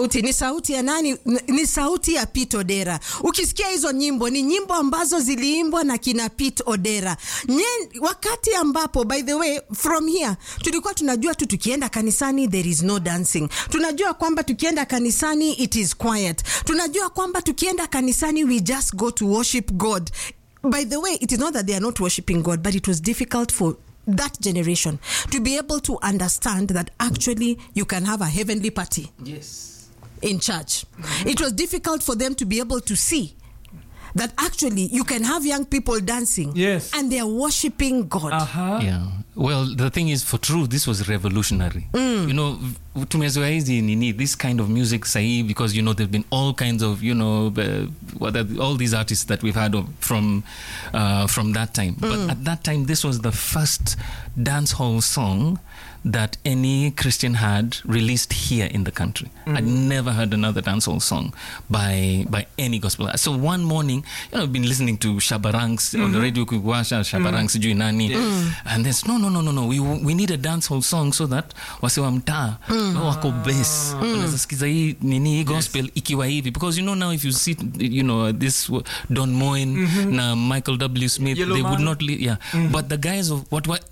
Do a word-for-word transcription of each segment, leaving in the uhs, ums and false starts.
sauti, ni sauti ya nani? Ni sauti ya Pete Odera. Ukisikia hizo nyimbo, ni nyimbo ambazo ziliimbwa na kina Pete Odera. Nye, wakati ambapo, by the way, from here, tulikuwa tunajua tu tukienda kanisani, there is no dancing. Tunajua kwamba tukienda kanisani, it is quiet. Tunajua kwamba tukienda kanisani, we just go to worship God. By the way, it is not that they are not worshiping God, but it was difficult for that generation to be able to understand that actually you can have a heavenly party. Yes. In church. Mm-hmm. It was difficult for them to be able to see that actually you can have young people dancing. Yes. And they are worshiping God. Uh-huh. Yeah. Well, the thing is, for true, this was revolutionary. Mm. You know, tumezoea hizi nini, this kind of music sahi, because, you know, there have been all kinds of, you know, uh, what are, all these artists that we've had of, from uh, from that time. Mm. But at that time, this was the first dance hall song that any Christian had released here in the country. Mm. I'd never heard another dancehall song by by any gospel. So one morning, you know, I've been listening to Shabarangs mm-hmm. on the radio, Kuwasha, Shabarangs, mm. Nani, yes. and there's no, no, no, no, no. We we need a dancehall song so that wasiwa mtaa mm. wako bass. Unaweza sikiza hii nini gospel ikiwa hivi, because you know now if you see, you know, this Don Moen mm-hmm. na Michael W. Smith, Yellow they man. would not, li- yeah. Mm. But the guys of what were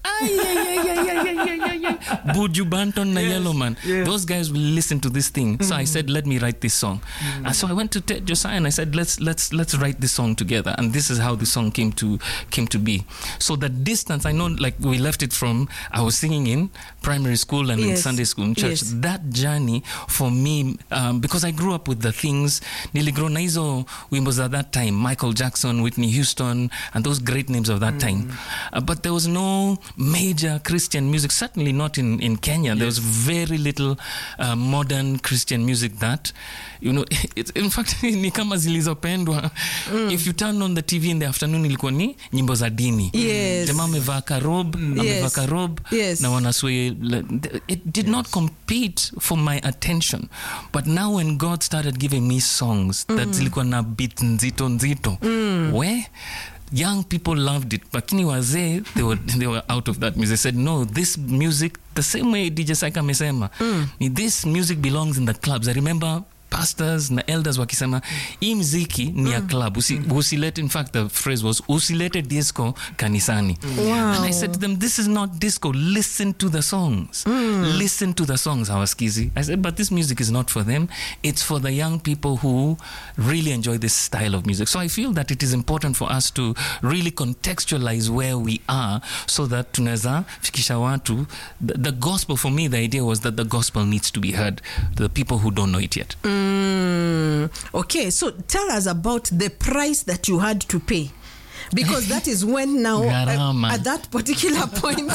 Buju Banton na yes, Yellow Man. Yes. Those guys will listen to this thing. Mm. So I said, let me write this song. Mm. And so I went to Ted Josiah and I said, let's let's let's write this song together. And this is how the song came to came to be. So the distance, I know, like we left it from, I was singing in primary school and yes. in Sunday school in church. Yes. That journey for me, um, because I grew up with the things, niligro na hizo wimbo at that time, Michael Jackson, Whitney Houston, and those great names of that mm. time. Uh, but there was no major Christian music, certainly not in, in Kenya. Yes. There was very little uh, modern Christian music that, you know, it, in fact, ni kama zilizopendwa. Mm. If you turn on the T V in the afternoon, ilikuwa ni nyimbo za dini. Yes. Jamaa amevaa karob, yes. amevaa karob, yes. na wanaswe. It did yes. not compete for my attention. But now when God started giving me songs mm. that zilikuwa na beat nzito nzito, mm. we young people loved it, but kini wazee, they were they were out of that music. They said, no, this music, the same way D J Saika amesema, mm. this music belongs in the clubs. I remember pastors na elders wakisema, hii mziki ni ya club. Usi, usilete, in fact, the phrase was, usilete disco kanisani. Wow. And I said to them, this is not disco. Listen to the songs. Mm. Listen to the songs, hawaskizi. I said, but this music is not for them. It's for the young people who really enjoy this style of music. So I feel that it is important for us to really contextualize where we are so that tunaweza fikisha watu. The, the gospel, for me, the idea was that the gospel needs to be heard. The people who don't know it yet. Mm. Mm, okay, so tell us about the price that you had to pay. Because that is when now uh, at that particular point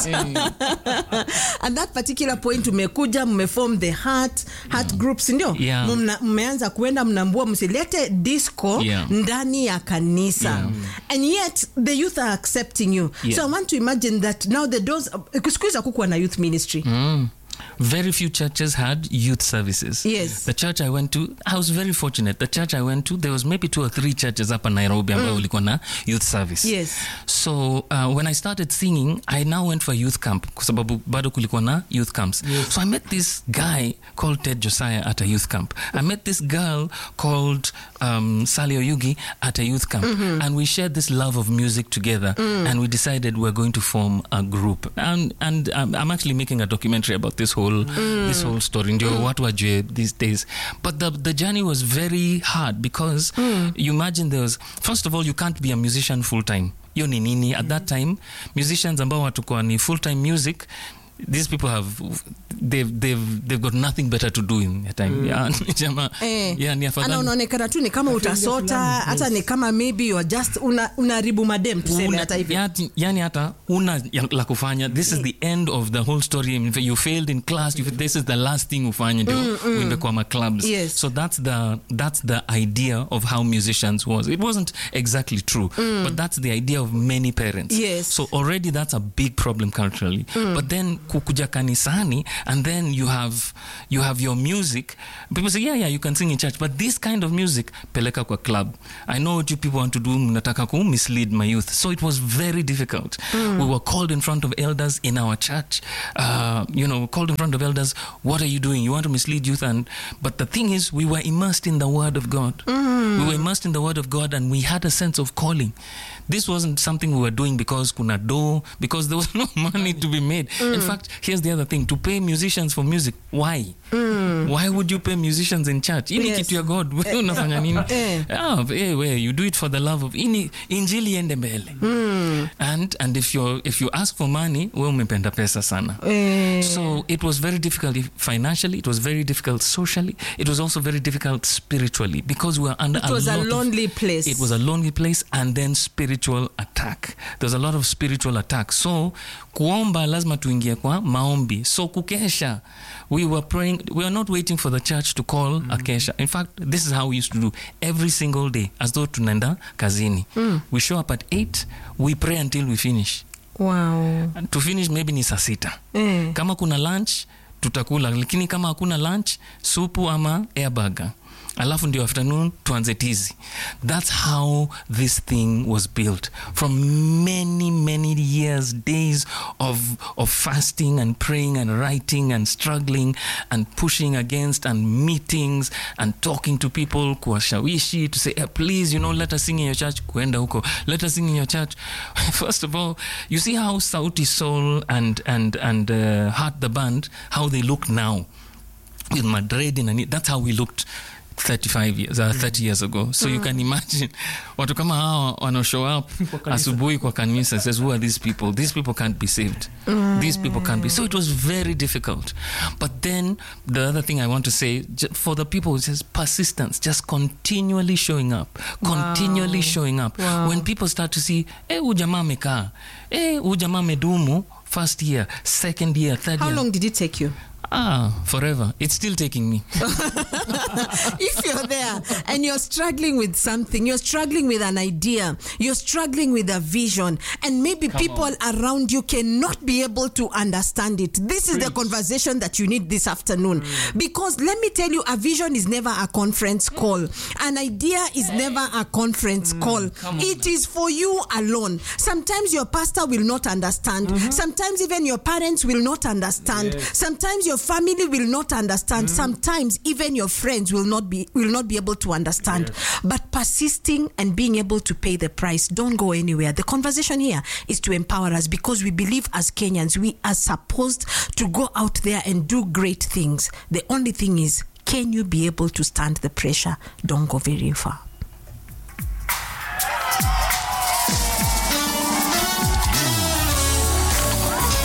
at that particular point umekuja mmeform the heart heart yeah. groups ndio yeah. mmeanza kuenda mnambua msilete disco yeah. ndani ya kanisa yeah. and yet the youth are accepting you yeah. so I want to imagine that now the doors kusikuiza kukuwa na youth ministry. mm. Very few churches had youth services. Yes. The church I went to, I was very fortunate. The church I went to, there was maybe two or three churches up in Nairobi ambao mm. walikuwa na youth service. Yes. So uh, when I started singing, I now went for youth camp kwa sababu bado kulikuwa na youth camps. Yes. So I met this guy called Ted Josiah at a youth camp. I met this girl called um, Sally Oyugi at a youth camp. Mm-hmm. And we shared this love of music together. Mm. And we decided we're going to form a group. And, and um, I'm actually making a documentary about this whole mm. this whole story ndio mm. watu wajue these days. But the the journey was very hard because mm. you imagine there was, first of all, you can't be a musician full time. Yo ni nini at that time, musicians ambao watakuwa ni full time music, these people have they've they've they've got nothing better to do in their time. Mm. Yeah, jama, eh, yeah, ni afadhali. Ana unaonekana tu ni kama utasota, hata yes. ni kama maybe you are just una unaribu madem tuseme hata hivi. Yani hata una la kufanya. This is the end of the whole story. You failed in class. You, this is the last thing ufanye ndio mm, mm. uende kwa clubs. Yes. So that's the that's the idea of how musicians was. It wasn't exactly true, mm. but that's the idea of many parents. Yes. So already that's a big problem culturally. Mm. But then kukuja kanisani and then you have you have your music. People say, yeah, yeah, you can sing in church, but this kind of music, peleka kwa club. I know what you people want to do, mnataka ku mislead my youth. So it was very difficult. Mm. We were called in front of elders in our church. Uh, you know, called in front of elders, what are you doing? You want to mislead youth? And but the thing is, we were immersed in the Word of God. Mm. We were immersed in the Word of God, and we had a sense of calling. This wasn't something we were doing because kuna do, because there was no money to be made. Mm. In fact, here's the other thing: to pay musicians for music. Why? Mm. Why would you pay musicians in church? Ini Yes. kitu ya God. Wewe unafanya nini? Eh. Ah, eh, we, you do it for the love of ini injili ende mbele. Mm. And and if you if you ask for money, wewe umependa pesa sana. Eh. So it was very difficult financially. It was very difficult socially. It was also very difficult spiritually because we were under It was a, lot lonely of, place. It was a lonely place, and then spiritual attack. There was a lot of spiritual attack. So kuomba lazima tuingie kwa maombi. So kukesha, we were praying. We were not waiting for the church to call mm. a kesha. In fact, this is how we used to do every single day, as though tunaenda kazini. Mm. We show up at eight. We pray until we finish. Wow. And to finish maybe ni saa sita. Eh. Kama kuna lunch tutakula, lakini kama hakuna lunch, supu ama airburger. Alafu ndio afternoon tuanze tizi. That's how this thing was built. From many, many years, days of of fasting and praying and writing and struggling and pushing against and meetings and talking to people, kuwashawishi to say, hey, please, you know, let us sing in your church. Kuenda huko, let us sing in your church. First of all, you see how Sauti Sol and and and uh, Heart the Band, how they look now with Madrid and that's how we looked thirty-five years, uh, thirty years ago. So mm. you can imagine watu kama hawa wana show up asubuhi kwa kanisa, says, who are these people? These people can't be saved. Mm. These people can't be. So it was very difficult. But then the other thing I want to say for the people is just persistence, just continually showing up, continually wow. showing up. Wow. When people start to see, eh, huyu jamaa amekaa, eh, huyu jamaa amedumu first year, second year, third How year. How long did it take you? Ah, forever. It's still taking me. If you're there and you're struggling with something, you're struggling with an idea, you're struggling with a vision, and maybe Come people on. around you cannot be able to understand it, this is Preach. the conversation that you need this afternoon. Mm. Because let me tell you, a vision is never a conference call. An idea is never a conference mm. call. It is for you alone. Sometimes your pastor will not understand. Mm-hmm. Sometimes even your parents will not understand. Yes. Sometimes your family will not understand. Mm. Sometimes even your friends will not be will not be able to understand. Yes. But persisting and being able to pay the price, don't go anywhere. The conversation here is to empower us, because we believe as Kenyans we are supposed to go out there and do great things. The only thing is, can you be able to stand the pressure? Don't go very far.